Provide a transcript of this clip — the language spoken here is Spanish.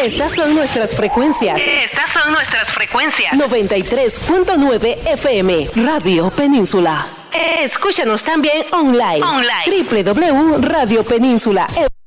Estas son nuestras frecuencias. 93.9 FM, Radio Península. Escúchanos también online. www.radiopenínsula.fm